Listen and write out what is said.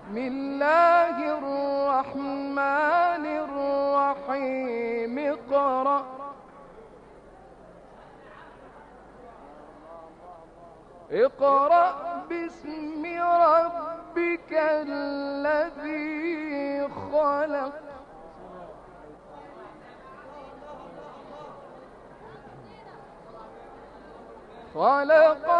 بسم الله الرحمن الرحيم اقرأ باسم ربك الذي خلق خلق